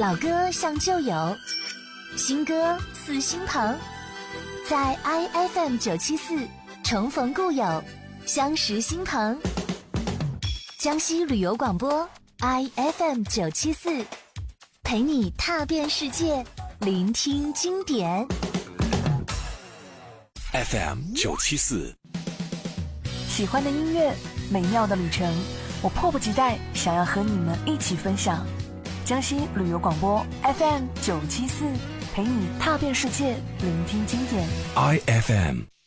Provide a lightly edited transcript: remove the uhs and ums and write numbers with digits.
老歌像旧友，新歌似新朋，在 IFM 974重逢故友，相识新朋。江西旅游广播 IFM 974，陪你踏遍世界，聆听经典。 FM 974， 喜欢的音乐，美妙的旅程，我迫不及待想要和你们一起分享。江西旅游广播 FM 974，陪你踏遍世界，聆听经典。 IFM